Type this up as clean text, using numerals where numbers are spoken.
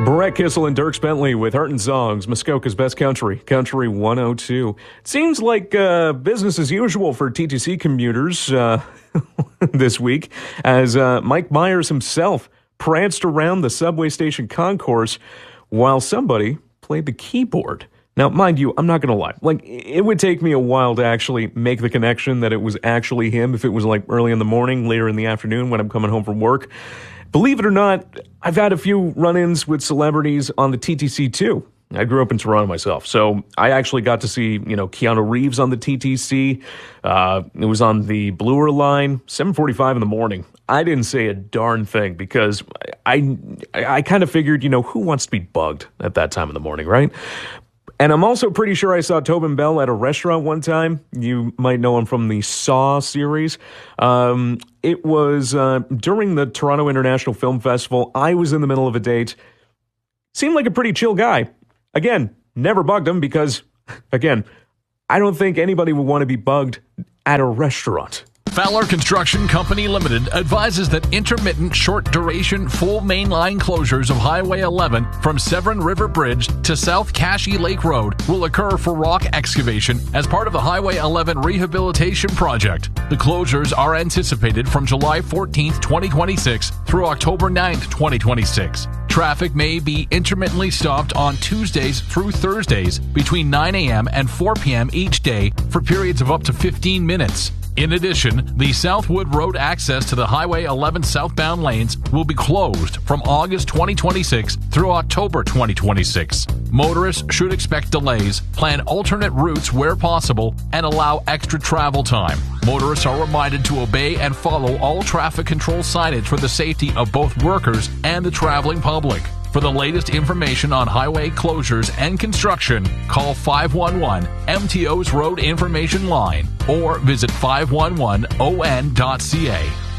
Brett Kissel and Dierks Bentley with Heart and Songs, Muskoka's Best Country, Country 102. It seems like business as usual for TTC commuters this week, as Mike Myers himself pranced around the subway station concourse while somebody played the keyboard. Now, mind you, I'm not going to lie. Like, it would take me a while to actually make the connection that it was actually him if it was like early in the morning, later in the afternoon when I'm coming home from work. Believe it or not, I've had a few run-ins with celebrities on the TTC too. I grew up in Toronto myself, so I actually got to see, Keanu Reeves on the TTC. It was on the Bloor line, 7:45 in the morning. I didn't say a darn thing because I kind of figured, who wants to be bugged at that time of the morning, right? And I'm also pretty sure I saw Tobin Bell at a restaurant one time. You might know him from the Saw series. It was during the Toronto International Film Festival. I was in the middle of a date. Seemed like a pretty chill guy. Again, never bugged him because, again, I don't think anybody would want to be bugged at a restaurant. Fowler Construction Company Limited advises that intermittent short-duration full mainline closures of Highway 11 from Severn River Bridge to South Cashie Lake Road will occur for rock excavation as part of the Highway 11 rehabilitation project. The closures are anticipated from July 14th, 2026 through October 9th, 2026. Traffic may be intermittently stopped on Tuesdays through Thursdays between 9 a.m. and 4 p.m. each day for periods of up to 15 minutes. In addition, the Southwood Road access to the Highway 11 southbound lanes will be closed from August 2026 through October 2026. Motorists should expect delays, plan alternate routes where possible, and allow extra travel time. Motorists are reminded to obey and follow all traffic control signage for the safety of both workers and the traveling public. For the latest information on highway closures and construction, call 511 MTO's Road Information Line or visit 511on.ca.